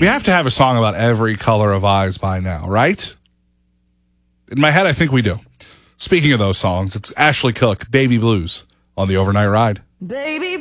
We have to have a song about every color of eyes by now, right? In my head, I think we do. Speaking of those songs, it's Ashley Cook, Baby Blues, on the Overnight Ride. Baby